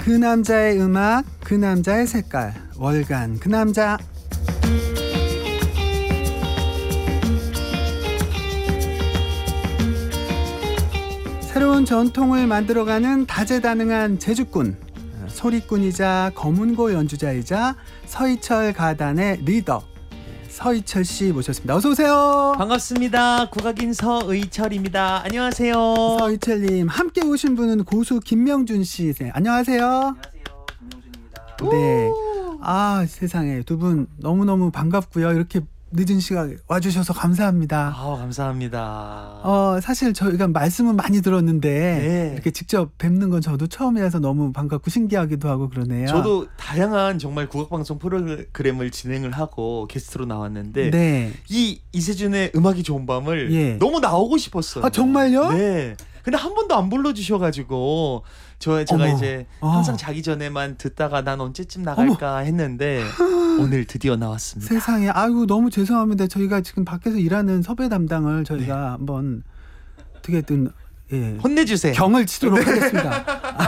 그 남자의 음악, 그 남자의 색깔, 월간 그 남자. 새로운 전통을 만들어가는 다재다능한 재주꾼, 소리꾼이자 검은고 연주자이자 서희철 가단의 리더 서희철 씨 모셨습니다. 어서 오세요. 반갑습니다. 국악인 서의철입니다. 안녕하세요. 서희철님, 함께 오신 분은 고수 김명준 씨세요. 안녕하세요. 안녕하세요. 김명준입니다. 네. 아, 세상에 두 분 너무너무 반갑고요. 이렇게 늦은 시간 와주셔서 감사합니다. 감사합니다. 사실 저희가 말씀은 많이 들었는데 네. 이렇게 직접 뵙는 건 저도 처음이라서 너무 반갑고 신기하기도 하고 그러네요. 저도 다양한 정말 국악방송 프로그램을 진행을 하고 게스트로 나왔는데 네. 이 이세준의 음악이 좋은 밤을 예. 너무 나오고 싶었어요. 아, 정말요? 네. 근데 한 번도 안 불러주셔가지고 제가 어머. 이제 항상 자기 전에만 듣다가 난 언제쯤 나갈까 했는데 오늘 드디어 나왔습니다. 세상에, 아이고 너무 죄송합니다. 저희가 지금 밖에서 일하는 섭외 담당을 저희가 한번 어떻게든 혼내주세요. 경을 치도록 하겠습니다.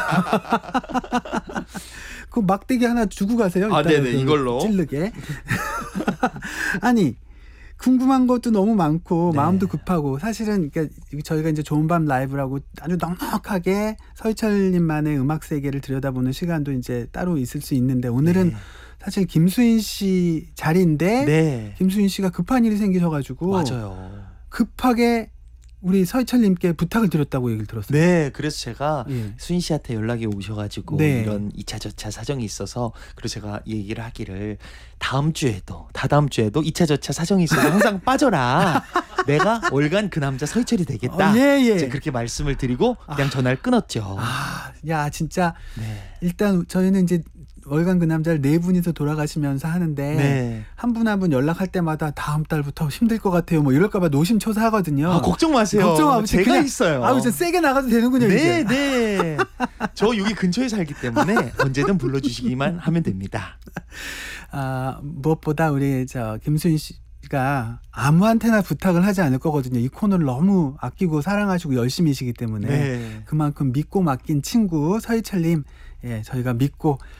그 막대기 하나 주고 가세요. 일단은 네네, 이걸로 찌르게. 아니, 궁금한 것도 너무 많고 네. 마음도 급하고 사실은 그러니까 저희가 이제 좋은 밤 라이브라고 아주 넉넉하게 서희철님만의 음악 세계를 들여다보는 시간도 이제 따로 있을 수 있는데 오늘은 사실 김수인 씨 자리인데 김수인 씨가 급한 일이 생기셔가지고 맞아요. 급하게 우리 서희철님께 부탁을 드렸다고 얘기를 들었어요. 네, 그래서 제가 수인 씨한테 연락이 오셔가지고 이런 2차 저차 사정이 있어서 그래서 제가 얘기를 하기를 다다음 주에도 2차 저차 사정이 있어서 항상 빠져라. 내가 월간 그 남자 서희철이 되겠다. 이제 그렇게 말씀을 드리고 그냥 전화를 끊었죠. 야, 진짜 일단 저희는 이제 월간 그 남자를 4분이서 돌아가시면서 하는데 한 분 한 분 연락할 때마다 다음 달부터 힘들 것 같아요. 뭐 이럴까봐 노심초사하거든요. 걱정 마세요. 걱정 마세요. 제가 그냥, 있어요. 이제 세게 나가도 되는군요. 이제. 네. 저 여기 근처에 살기 때문에 언제든 불러주시기만 하면 됩니다. 무엇보다 우리 김수인 씨가 아무한테나 부탁을 하지 않을 거거든요. 이 코너를 너무 아끼고 사랑하시고 열심히시기 때문에 그만큼 믿고 맡긴 친구 서희철님, 저희가 믿고